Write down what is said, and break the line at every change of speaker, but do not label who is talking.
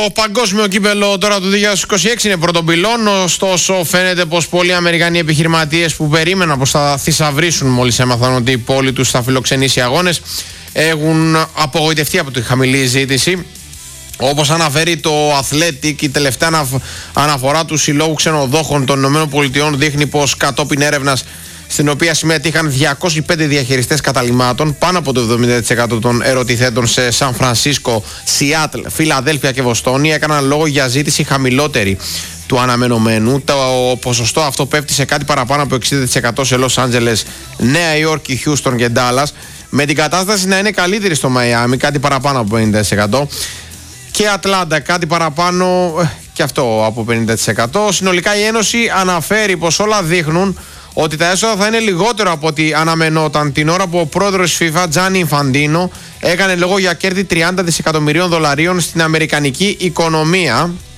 παγκόσμιο κύπελο τώρα του 2026 είναι πρώτο πυλόν. Ωστόσο, φαίνεται πως πολλοί Αμερικανοί επιχειρηματίες που περίμεναν πως θα θησαυρίσουν μόλις έμαθαν ότι η πόλη τους θα φιλοξενήσει αγώνες έχουν απογοητευτεί από τη χαμηλή ζήτηση. Όπως αναφέρει το Athletic, η τελευταία αναφορά του Συλλόγου Ξενοδόχων των ΗΠΑ δείχνει πως κατόπιν έρευνας στην οποία συμμετείχαν 205 διαχειριστές καταλυμάτων, πάνω από το 70% των ερωτηθέντων σε Σαν Φρανσίσκο, Σιάτλ, Φιλαδέλφια και Βοστόνη έκαναν λόγο για ζήτηση χαμηλότερη του αναμενωμένου. Το ποσοστό αυτό πέφτει σε κάτι παραπάνω από 60% σε Λος Άντζελες, Νέα Υόρκη, Χιούστον και Ντάλλας, με την κατάσταση να είναι καλύτερη στο Μαϊάμι, κάτι παραπάνω από 50%, και Ατλάντα, κάτι παραπάνω και αυτό από 50%. Συνολικά η Ένωση αναφέρει πως όλα δείχνουν ότι τα έσοδα θα είναι λιγότερο από ό,τι αναμενόταν την ώρα που ο πρόεδρος της FIFA, Τζάνι Ινφαντίνο, έκανε λόγο για κέρδη $30 δισεκατομμυρίων στην αμερικανική οικονομία.